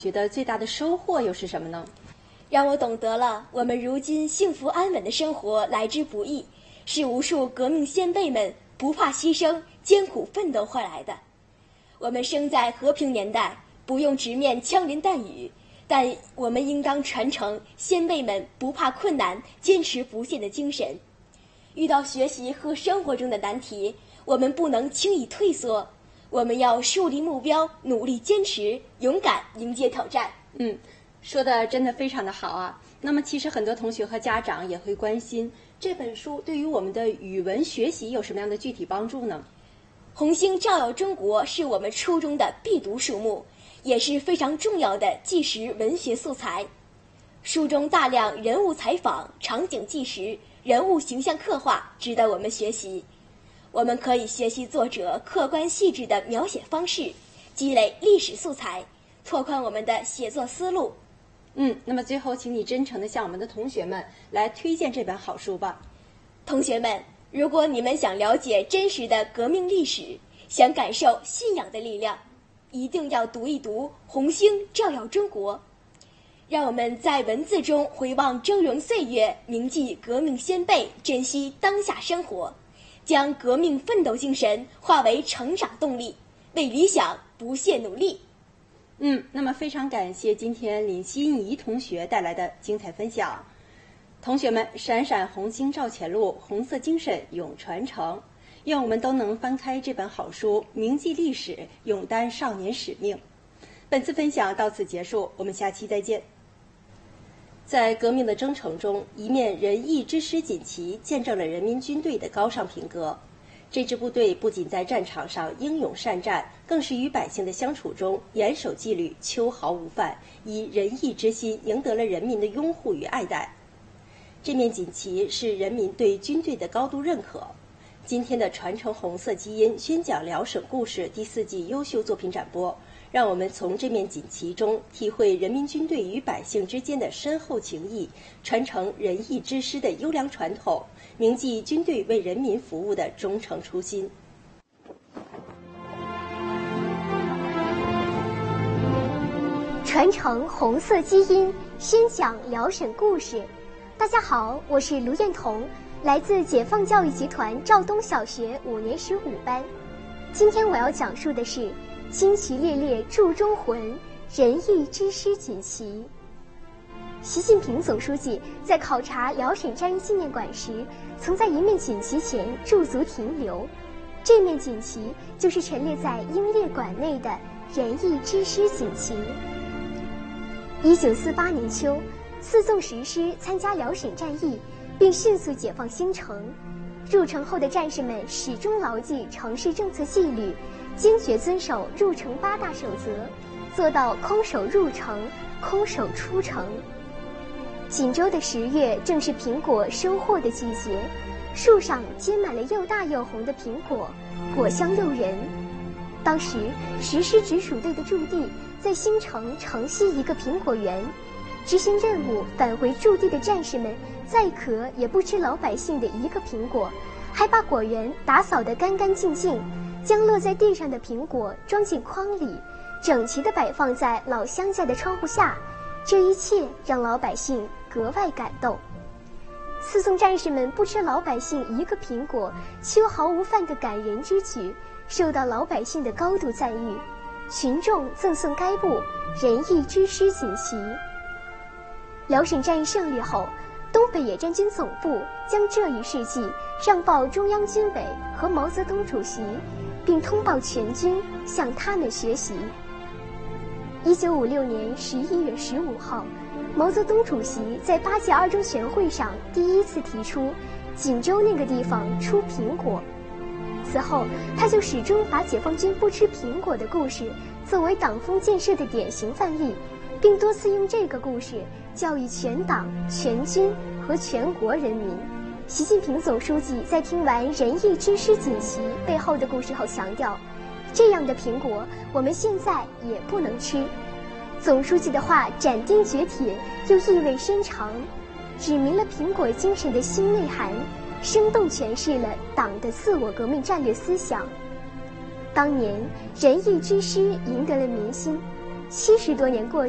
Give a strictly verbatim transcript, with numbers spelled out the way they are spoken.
觉得最大的收获又是什么呢？ 让我懂得了我们如今幸福安稳的生活来之不易，是无数革命先辈们不怕牺牲、艰苦奋斗换来的。我们生在和平年代，不用直面枪林弹雨，但我们应当传承先辈们不怕困难、坚持不懈的精神。遇到学习和生活中的难题，我们不能轻易退缩，我们要树立目标，努力坚持，勇敢迎接挑战。 嗯，说的真的非常的好啊。那么其实很多同学和家长也会关心，这本书对于我们的语文学习有什么样的具体帮助呢？ 红星照耀中国是我们初中的必读书目，也是非常重要的纪实文学素材。书中大量人物采访、场景纪实、人物形象刻画，值得我们学习。我们可以学习作者客观细致的描写方式，积累历史素材，拓宽我们的写作思路。 嗯，那么最后请你真诚地向我们的同学们来推荐这本好书吧。 同学们，如果你们想了解真实的革命历史，想感受信仰的力量，一定要读一读《红星照耀中国》。让我们在文字中回望峥嵘岁月，铭记革命先辈，珍惜当下生活，将革命奋斗精神化为成长动力，为理想不懈努力。 嗯，那么非常感谢今天林心怡同学带来的精彩分享。同学们，闪闪红星照前路，红色精神永传承。愿我们都能翻开这本好书，铭记历史，勇担少年使命。本次分享到此结束，我们下期再见。在革命的征程中，一面仁义之师锦旗见证了人民军队的高尚品格。这支部队不仅在战场上英勇善战，更是与百姓的相处中严守纪律、秋毫无犯，以仁义之心赢得了人民的拥护与爱戴。这面锦旗是人民对军队的高度认可。今天的传承红色基因宣讲辽沈故事第四季优秀作品展播，让我们从这面锦旗中体会人民军队与百姓之间的深厚情谊，传承仁义之师的优良传统，铭记军队为人民服务的忠诚初心。 传承红色基因，宣讲辽沈故事。大家好，我是卢艳彤，来自解放教育集团肇东小学五年十五班。今天我要讲述的是旌旗猎猎铸中魂，仁义之师锦旗。习近平总书记在考察辽沈战役纪念馆时，曾在一面锦旗前驻足停留。这面锦旗就是陈列在英烈馆内的仁义之师锦旗。一九四八年秋，四纵十师参加辽沈战役，并迅速解放新城。入城后的战士们始终牢记城市政策纪律，坚决遵守入城八大守则，做到空手入城，空手出城。锦州的十月正是苹果收获的季节，树上结满了又大又红的苹果，果香诱人。当时十师直属队的驻地在新城城西一个苹果园，执行任务返回驻地的战士们再渴也不吃老百姓的一个苹果，还把果园打扫得干干净净，将落在地上的苹果装进筐里，整齐地摆放在老乡家的窗户下。这一切让老百姓格外感动。四纵战士们不吃老百姓一个苹果，秋毫无犯的感人之举，受到老百姓的高度赞誉。群众赠送该部仁义之师锦旗。辽沈战役胜利后，东北野战军总部将这一事迹上报中央军委和毛泽东主席，并通报全军，向他们学习。一九五六年十一月十五号，毛泽东主席在八届二中全会上第一次提出锦州那个地方出苹果。此后，他就始终把解放军不吃苹果的故事作为党风建设的典型范例，并多次用这个故事教育全党、全军和全国人民。习近平总书记在听完仁义之师锦旗背后的故事后强调，这样的苹果我们现在也不能吃。总书记的话斩钉截铁又意味深长，指明了苹果精神的新内涵，生动诠释了党的自我革命战略思想。当年仁义之师赢得了民心，七十多年过